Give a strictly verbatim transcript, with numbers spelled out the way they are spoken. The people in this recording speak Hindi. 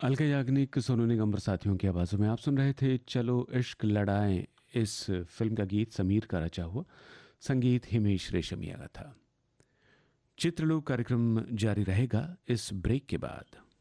अलका याग्निक, सोनू निगम और साथियों की आवाज़ों में आप सुन रहे थे चलो इश्क लड़ाएं। इस फिल्म का गीत समीर का रचा हुआ, संगीत हिमेश रेशमिया का था। चित्रलोक कार्यक्रम जारी रहेगा इस ब्रेक के बाद।